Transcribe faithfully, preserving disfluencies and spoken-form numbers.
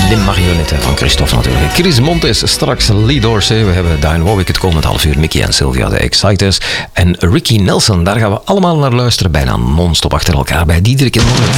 De marionetten van Christophe natuurlijk. Chris Montes, straks Lee Dorsey. We hebben Diane Warwick het komend half uur. Mickey en Sylvia, de Exciters. En Ricky Nelson, daar gaan we allemaal naar luisteren. Bijna non-stop achter elkaar bij Diederik en Morgen.